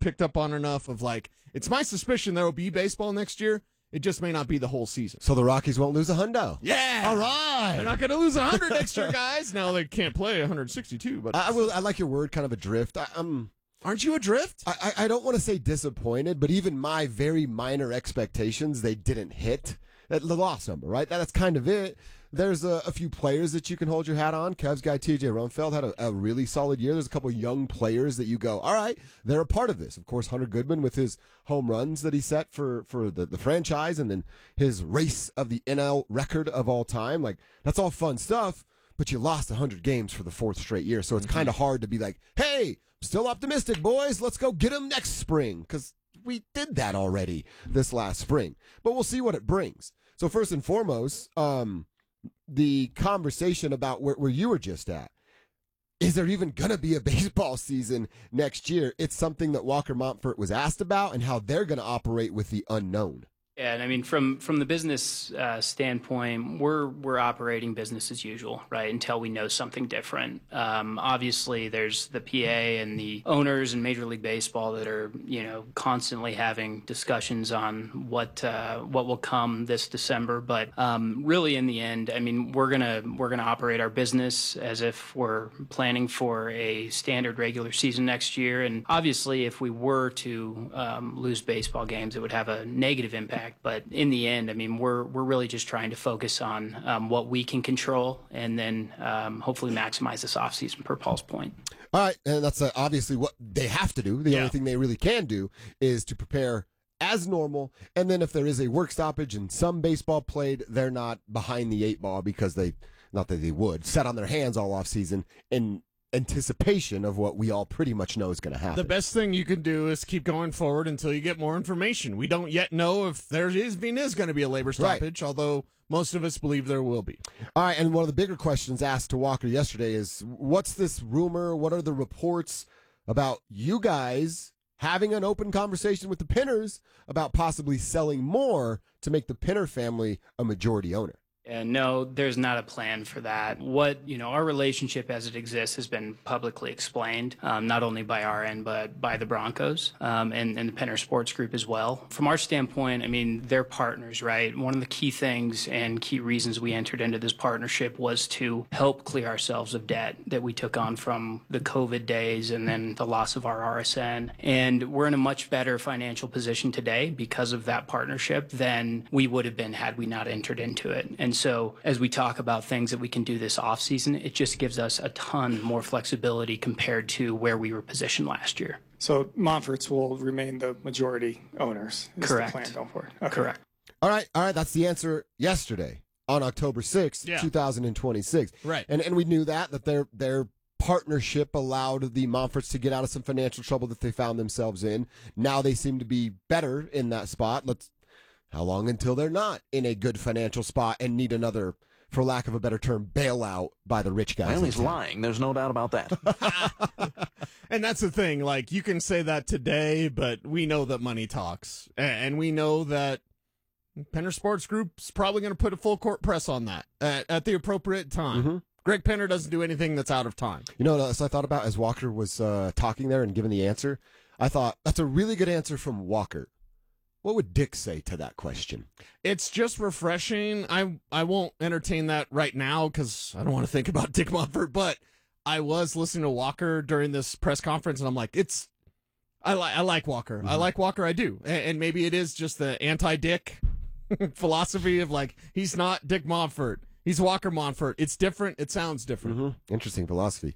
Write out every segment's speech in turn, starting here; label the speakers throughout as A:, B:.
A: picked up on enough of like, it's my suspicion there will be baseball next year. It just may not be the whole season.
B: So the Rockies won't lose a hundo.
A: Yeah.
B: All right.
A: They're not going to lose 100 next year, guys. Now they can't play 162. But
B: I like your word, kind of adrift.
A: Aren't you adrift?
B: I don't want to say disappointed, but even my very minor expectations, they didn't hit. The loss number, right? That's kind of it. There's a few players that you can hold your hat on. Cavs guy TJ Rumfeld had a really solid year. There's a couple of young players that you go, all right, they're a part of this. Of course, Hunter Goodman with his home runs that he set for the franchise, and then his race of the NL record of all time. Like, that's all fun stuff, but you lost 100 games for the fourth straight year. So it's kind of hard to be like, hey, still optimistic, boys. Let's go get them next spring, because we did that already this last spring. But we'll see what it brings. So first and foremost, the conversation about where you were just at, is there even going to be a baseball season next year? It's something that Walker Montfort was asked about and how they're going to operate with the unknown.
C: Yeah, and I mean, from the business standpoint, we're operating business as usual, right? Until we know something different. Obviously, there's the PA and the owners in Major League Baseball that are, constantly having discussions on what will come this December. But really, in the end, I mean, we're gonna operate our business as if we're planning for a standard regular season next year. And obviously, if we were to lose baseball games, it would have a negative impact. But in the end, I mean, we're really just trying to focus on what we can control, and then hopefully maximize this offseason, per Paul's point.
B: All right, and that's obviously what they have to do. The only thing they really can do is to prepare as normal, and then if there is a work stoppage and some baseball played, they're not behind the eight ball because not that they would, sat on their hands all offseason in anticipation of what we all pretty much know is going to happen.
A: The best thing you can do is keep going forward until you get more information. We don't yet know if there is going to be a labor stoppage, although most of us believe there will be.
B: All right, and one of the bigger questions asked to Walker yesterday is, what's this rumor? What are the reports about you guys having an open conversation with the Pinners about possibly selling more to make the Pinner family a majority owner?
C: No, there's not a plan for that. Our relationship as it exists has been publicly explained, not only by our end, but by the Broncos and the Penner Sports Group as well. From our standpoint, I mean, they're partners, right? One of the key things and key reasons we entered into this partnership was to help clear ourselves of debt that we took on from the COVID days and then the loss of our RSN. And we're in a much better financial position today because of that partnership than we would have been had we not entered into it. And so as we talk about things that we can do this offseason, it just gives us a ton more flexibility compared to where we were positioned last year.
D: So Montforts will remain the majority owners.
C: Correct.
D: The plan going forward. Okay.
C: Correct.
B: All right. That's the answer yesterday on October 6th, 2026.
A: Right.
B: And we knew that their partnership allowed the Montforts to get out of some financial trouble that they found themselves in. Now they seem to be better in that spot. How long until they're not in a good financial spot and need another, for lack of a better term, bailout by the rich guys?
E: Well, he's lying. There's no doubt about that.
A: And that's the thing. Like, you can say that today, but we know that money talks. And we know that Penner Sports Group's probably going to put a full court press on that at the appropriate time. Mm-hmm. Greg Penner doesn't do anything that's out of time.
B: You know what else I thought about as Walker was talking there and giving the answer? I thought, that's a really good answer from Walker. What would Dick say to that question?
A: It's just refreshing. I won't entertain that right now because I don't want to think about Dick Montfort, but I was listening to Walker during this press conference, and I'm like, I like Walker. Mm-hmm. I like Walker, I do. And maybe it is just the anti-Dick philosophy of like, he's not Dick Montfort. He's Walker Montfort. It's different. It sounds different.
B: Mm-hmm. Interesting philosophy.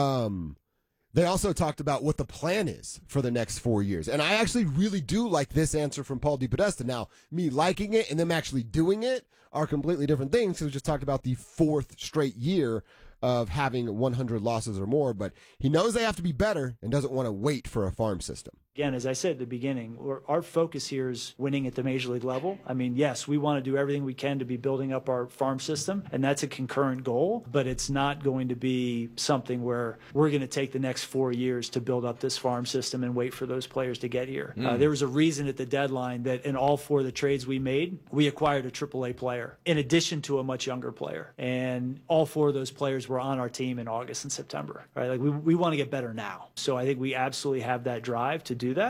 B: They also talked about what the plan is for the next 4 years. And I actually really do like this answer from Paul DePodesta. Now, me liking it and them actually doing it are completely different things. So we just talked about the fourth straight year of having 100 losses or more. But he knows they have to be better and doesn't want to wait for a farm system.
F: Again, as I said at the beginning, our focus here is winning at the major league level. I mean, yes, we want to do everything we can to be building up our farm system, and that's a concurrent goal, but it's not going to be something where we're going to take the next 4 years to build up this farm system and wait for those players to get here. There was a reason at the deadline that in all four of the trades we made, we acquired a AAA player in addition to a much younger player. And all four of those players were on our team in August and September. Right? Like we want to get better now. So I think we absolutely have that drive to do that.